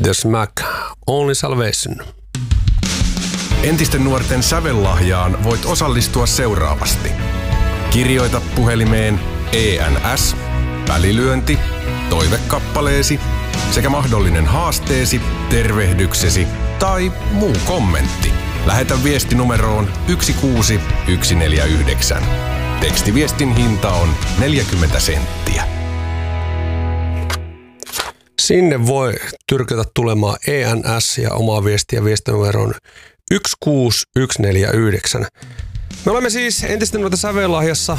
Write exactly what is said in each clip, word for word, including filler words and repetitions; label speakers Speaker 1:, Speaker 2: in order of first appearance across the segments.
Speaker 1: The Smack, Only Salvation.
Speaker 2: Entisten nuorten sävellahjaan voit osallistua seuraavasti. Kirjoita puhelimeen E N S, välilyönti, toivekappaleesi sekä mahdollinen haasteesi, tervehdyksesi tai muu kommentti. Lähetä viesti numeroon yksi kuusi yksi neljä yhdeksän. Tekstiviestin hinta on neljäkymmentä senttiä.
Speaker 1: Sinne voi tyrkätä tulemaan E N S ja omaa viestiä viestinumeroon yksi kuusi yksi neljä yhdeksän. Me olemme siis entisten nuorten sävellahjassa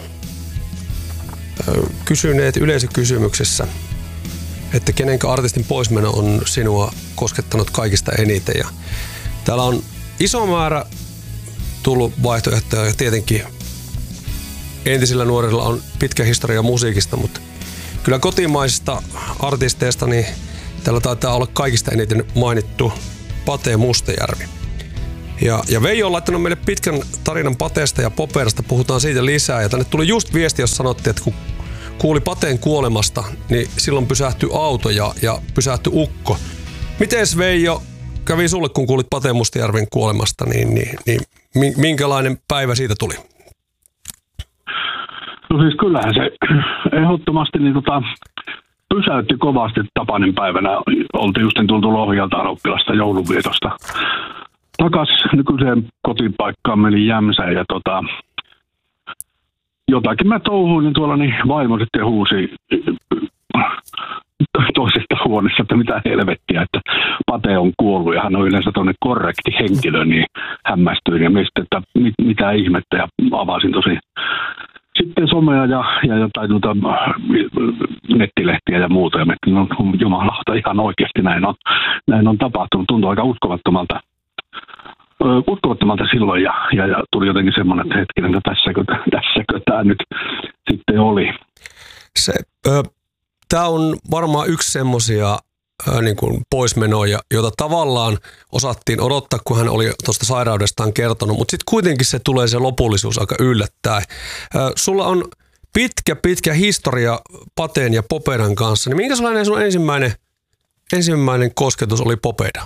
Speaker 1: kysyneet yleisökysymyksessä, että kenenkä artistin poismeno on sinua koskettanut kaikista eniten. Ja täällä on iso määrä tullut vaihtoehtoja ja tietenkin entisillä nuorilla on pitkä historia musiikista, mutta kyllä kotimaisista artisteista niin täällä taitaa olla kaikista eniten mainittu Pate Mustajärvi. Ja, ja Veijo on laittanut meille pitkän tarinan Pateesta ja Poperasta, puhutaan siitä lisää. Ja tänne tuli just viesti, jos sanottiin, että kun kuuli Pateen kuolemasta, niin silloin pysähtyi auto ja, ja pysähtyi ukko. Mitees Veijo kävi sulle, kun kuulit Pate Mustajärven kuolemasta, niin, niin, niin minkälainen päivä siitä tuli?
Speaker 3: No siis kyllähän se ehdottomasti niin tota, pysäytti kovasti Tapanin päivänä. Oltiin justin tultu Lohjalta oppilasta joulunvietosta takas nykyiseen kotipaikkaan, eli Jämsään, ja tota, jotakin mä touhuin tuolla, niin vaimo sitten huusi toisesta huoneesta, että mitä helvettiä, että Pate on kuollut ja hän on yleensä tuonne korrekti henkilö, niin hämmästyin ja mietin, että mit, mitä ihmettä, ja avasin tosi sitten somea ja, ja jotain tuota, nettilehtiä ja muuta, ja mietin, no jumalauta, ihan oikeasti näin on, näin on tapahtunut, tuntuu aika uskomattomalta. uskomattomalta silloin ja, ja, ja tuli jotenkin semmoinen, että hetkinen, että tässäkö, tässäkö tämä nyt sitten oli.
Speaker 1: Se, tämä on varmaan yksi semmoisia niin kuin poismenoja, jota tavallaan osattiin odottaa, kun hän oli tuosta sairaudestaan kertonut, mutta sitten kuitenkin se tulee se lopullisuus aika yllättäen. Sulla on pitkä, pitkä historia Pateen ja Popedan kanssa, niin minkä sellainen sun ensimmäinen, ensimmäinen kosketus oli Popeda?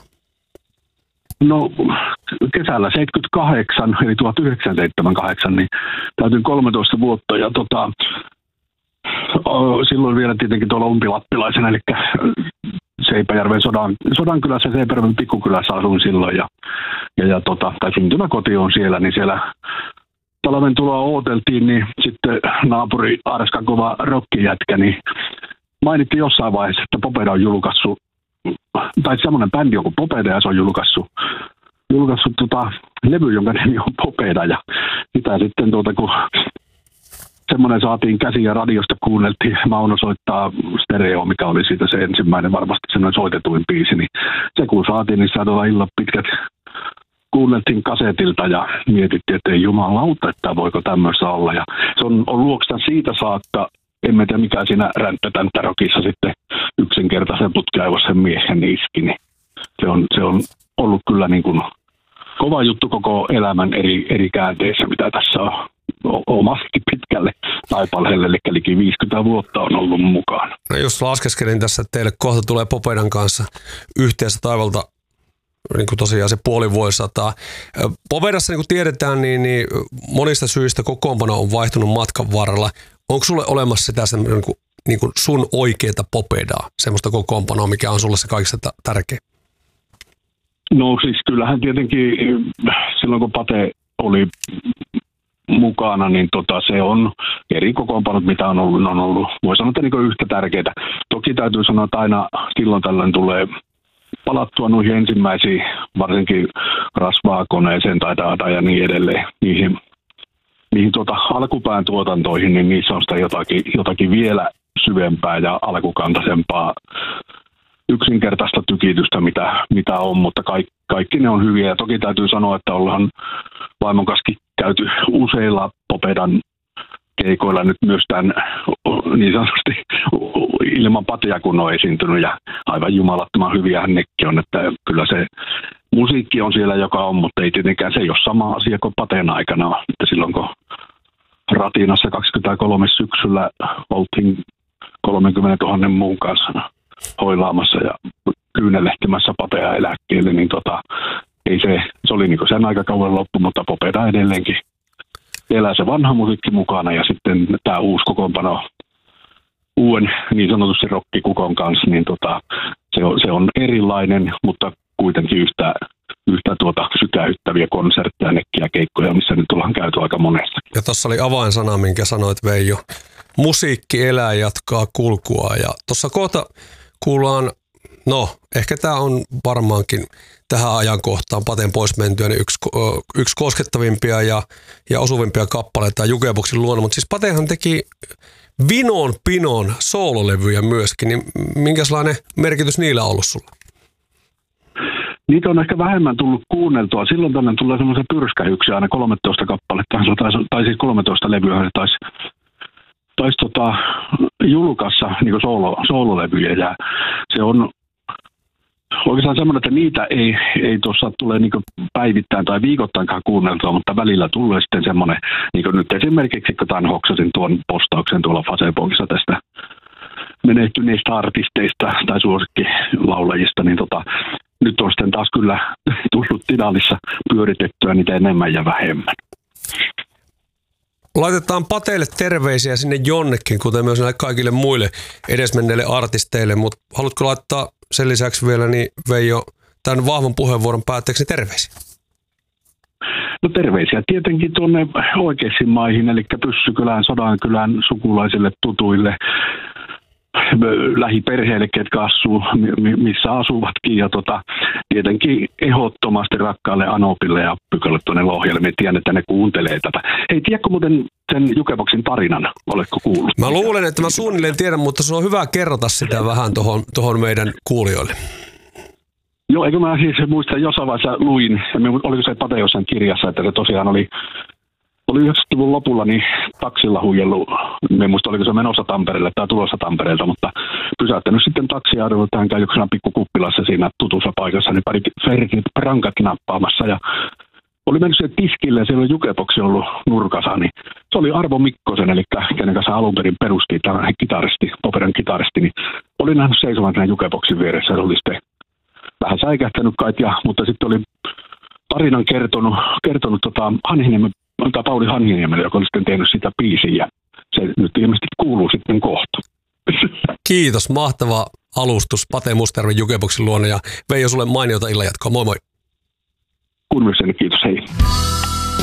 Speaker 3: No kesällä seitsemänkymmentäkahdeksan, eli tuhatyhdeksänsataaseitsemänkymmentäkahdeksan, niin täytin kolmetoista vuotta ja tota, silloin vielä tietenkin tuolla umpilappilaisena, eli Seipäjärven sodan, Sodankylässä, Seipäjärven pikkukylässä asuin silloin ja, ja, ja tota, tai syntymäkoti on siellä, niin siellä talven tuloa ooteltiin, niin sitten naapuri Arska kova rockijätkä, niin mainitti jossain vaiheessa, että Popeda on julkaissut, tai semmoinen bändi on kuin Popeda, ja se on julkaissut, julkaissut tota, levy, jonka nimi on Popeda, ja sitä sitten tuota, kun semmoinen saatiin käsiin ja radiosta kuunneltiin, Mauno soittaa stereo, mikä oli siitä se ensimmäinen varmasti semmoinen soitetuin biisi, niin se kun saatiin, niin saatoilla illan pitkät kuunneltiin kasetilta ja mietittiin, että ei jumalauta, että voiko tämmöistä olla, ja se on, on luokstaan siitä saakka. En tiedä, mikä siinä ränttätänttärokissa sitten yksinkertaisen putkaivoisen miehen iski. Niin se, on, se on ollut kyllä niin kuin kova juttu koko elämän eri, eri käänteissä, mitä tässä on omasti pitkälle taipaleelle, eli liki viisikymmentä vuotta on ollut mukaan.
Speaker 1: No just laskeskelin tässä, että teille kohta tulee Popedan kanssa yhteensä taivalta niin kuin tosiaan se puoli vuosisataa. Popedassa, niin kuin tiedetään, niin, niin monista syistä kokoonpano on vaihtunut matkan varrella. Onko sulle olemassa sitä niin kuin, niin kuin sun oikeata Popedaa, semmoista kokoonpanoa, mikä on sulle se kaikista tärkeä?
Speaker 3: No siis kyllähän tietenkin silloin, kun Pate oli mukana, niin tota, se on eri kokoonpanot, mitä on ollut, on ollut voi sanoa, että niin yhtä tärkeää. Toki täytyy sanoa, että aina silloin tällöin tulee palattua noihin ensimmäisiin, varsinkin rasvaakoneeseen tai data ja niin edelleen, niihin, niihin tuota, alkupään tuotantoihin, niin niissä on sitä jotakin, jotakin vielä syvempää ja alkukantaisempaa yksinkertaista tykitystä, mitä, mitä on, mutta kaikki, kaikki ne on hyviä. Ja toki täytyy sanoa, että ollaan vaimon kanssa käyty useilla Popedan keikoilla nyt myös tämän niin sanotusti ilman Patea, kun on esiintynyt, ja aivan jumalattoman hyviä nekin on, että kyllä se musiikki on siellä, joka on, mutta ei tietenkään se ei ole sama asia kuin Pateen aikana, että silloin kun Ratinassa kaksikymmentäkolme syksyllä oltiin kolmekymmentätuhatta muun kanssa hoilaamassa ja kyynelehtimässä Patea eläkkeelle, niin tota, ei se, se oli niin sen aikakauden loppu, mutta Popeda edelleenkin elää se vanha musiikki mukana ja sitten tämä uusi kokoonpano uuden niin sanotusti rokkikukon kanssa, niin tota, se, on, se on erilainen, mutta kuitenkin yhtä, yhtä tuota sykäyttäviä konsertteja, nekkiä, keikkoja, missä nyt ollaan käyty aika monestakin.
Speaker 1: Ja tuossa oli avainsana, minkä sanoit Veijo. Musiikki elää, jatkaa kulkua. Ja tuossa kohta kuullaan, no ehkä tämä on varmaankin tähän ajankohtaan Pateen pois mentyä, niin yksi, yksi koskettavimpia ja, ja osuvimpia kappaleita Jukeboksin luona. Mutta siis Patehan teki Vinon Pinon soololevyjä myöskin, niin minkälainen merkitys niillä on ollut sulla?
Speaker 3: Niitä on ehkä vähemmän tullut kuunneltua. Silloin tänne tulee semmoisia pyrskähyksiä, aina kolmetoista kappaletta, tai, tai siis kolmetoista levyä taisi, taisi tota, julkaissa niin soolo, soololevyjä, ja se on oikeastaan semmoinen, että niitä ei, ei tuossa tule niin päivittäin tai viikoittainkaan kuunneltua, mutta välillä tulee sitten semmoinen, niin kuin nyt esimerkiksi kun tämän hoksasin tuon postauksen tuolla Facebookissa tästä menehtyneistä artisteista tai suosikkilaulajista, niin tota, nyt on sitten taas kyllä tullut Tidalissa pyöritettyä niitä enemmän ja vähemmän.
Speaker 1: Laitetaan Pateille terveisiä sinne jonnekin, kuten myös näille kaikille muille edesmenneille artisteille, mutta haluatko laittaa sen lisäksi vielä, niin Veijo, tämän vahvan puheenvuoron päätteeksi terveisiä?
Speaker 3: No terveisiä tietenkin tuonne oikeisiin maihin, eli Pyssykylään, Sodankylän sukulaisille, tutuille, lähiperheille, ketkä asuu, missä asuvatkin, ja tota, tietenkin ehdottomasti rakkaalle Anopille ja Pykälle tuonne Lohjalle. Me tiedän, että ne kuuntelee tätä. Hei, tiedätkö muuten sen Jukeboksin tarinan? Oletko kuullut?
Speaker 1: Mä luulen, että mä suunnilleen tiedän, mutta se on hyvä kerrota sitä vähän tohon, tohon meidän kuulijoille.
Speaker 3: Joo, eikö mä siis muista, jossain vaiheessa luin, oliko se Pate jossain kirjassa, että se tosiaan oli Oli yhdeksänkymmentäluvun lopulla niin taksilla huijellut, en muista oliko se menossa Tampereelle tai tulossa Tampereelta, mutta pysäyttänyt sitten taksia arvoa, että hän käy jossain pikkukuppilassa siinä tutussa paikassa, niin pari ferkit prankat nappaamassa ja oli mennyt siihen tiskille ja siellä oli Jukeboksi ollut nurkassa, niin se oli Arvo Mikkosen, eli kenen kanssa alun perin perusti tämä kitaristi, operan kitaristi, niin oli nähnyt seisomaan tämän Jukeboksin vieressä, se oli sitten vähän säikähtänyt kai, ja, mutta sitten oli tarinan kertonut, kertonut tota, Hanhiniemen tai Pauli Hanhiniemelle, joka oli sitten tehnyt sitä biisiä, ja se nyt ilmeisesti kuuluu sitten kohta.
Speaker 1: Kiitos, mahtava alustus Pate Mustajärven Jukeboksin luona, ja Veijo sulle mainiota illan jatkoa. Moi moi.
Speaker 3: Kun myös kiitos, hei.